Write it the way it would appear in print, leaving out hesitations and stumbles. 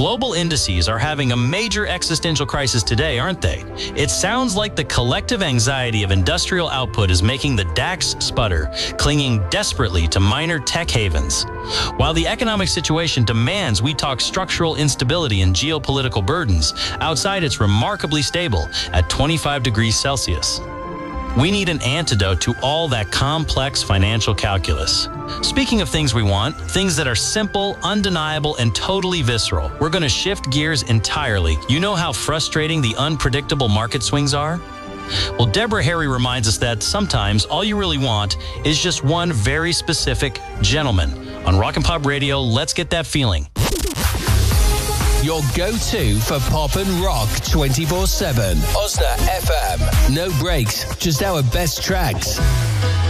Global indices are having a major existential crisis today, aren't they? It sounds like the collective anxiety of industrial output is making the DAX sputter, clinging desperately to minor tech havens. While the economic situation demands we talk structural instability and geopolitical burdens, outside it's remarkably stable at 25 degrees Celsius. We need an antidote to all that complex financial calculus. Speaking of things we want, things that are simple, undeniable, and totally visceral, we're going to shift gears entirely. You know how frustrating the unpredictable market swings are? Well, Deborah Harry reminds us that sometimes all you really want is just one very specific gentleman. On Rock and Pop Radio, let's get that feeling. Your go-to for pop and rock 24/7. Osna FM. No breaks, just our best tracks.